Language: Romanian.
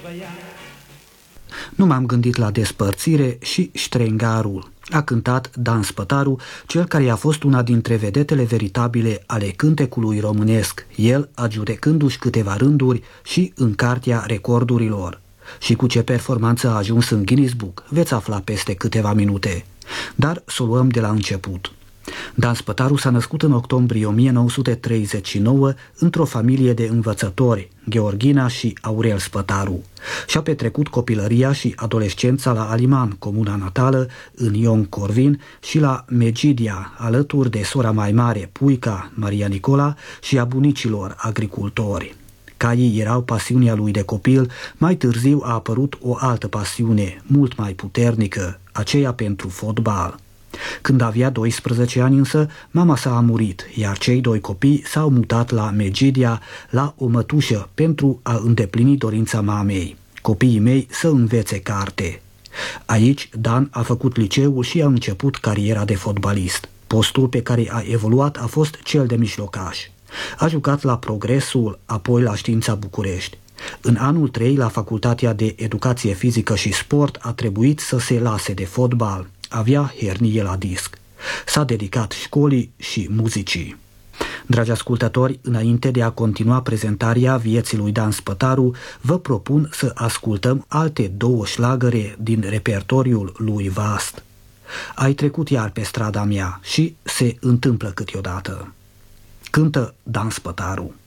Nu m-am gândit la despărțire și Ștrengarul. A cântat Dan Spătaru, cel care a fost una dintre vedetele veritabile ale cântecului românesc, el adjudecându-și câteva rânduri și în cartea recordurilor. Și cu ce performanță a ajuns în Guinness Book, veți afla peste câteva minute. Dar să o luăm de la început. Dan Spătaru s-a născut în octombrie 1939 într-o familie de învățători, Gheorghina și Aurel Spătaru. Și-a petrecut copilăria și adolescența la Aliman, comuna natală, în Ion Corvin, și la Megidia, alături de sora mai mare, puica Maria Nicola, și a bunicilor agricultori. Caii erau pasiunea lui de copil, mai târziu a apărut o altă pasiune, mult mai puternică, aceea pentru fotbal. Când avea 12 ani însă, mama sa a murit, iar cei doi copii s-au mutat la Megidia, la o mătușă, pentru a îndeplini dorința mamei, copiii mei să învețe carte. Aici Dan a făcut liceul și a început cariera de fotbalist. Postul pe care a evoluat a fost cel de mijlocaș. A jucat la Progresul, apoi la Știința București. În anul 3, la Facultatea de Educație Fizică și Sport, a trebuit să se lase de fotbal. Avea hernie la disc. S-a dedicat școlii și muzicii. Dragi ascultători, înainte de a continua prezentarea vieții lui Dan Spătaru, vă propun să ascultăm alte două șlagăre din repertoriul lui vast. Ai trecut iar pe strada mea și se întâmplă câteodată. Cântă Dan Spătaru.